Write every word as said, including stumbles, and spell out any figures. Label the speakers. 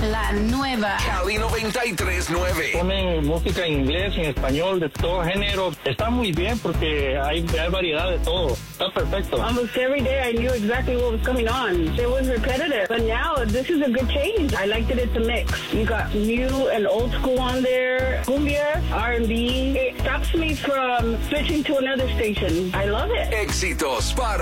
Speaker 1: La nueva
Speaker 2: Cali noventa y tres punto nueve.
Speaker 3: Ponen música en inglés, en español, de todo género. Está muy bien porque hay, hay variedad de todo. Está perfecto.
Speaker 4: Almost every day I knew exactly what was coming on. It was repetitive, but now this is a good change. I like that it's a mix. You got new and old school on there, cumbia, R and B. It stops me from switching to another station. I love it.
Speaker 2: Éxitos para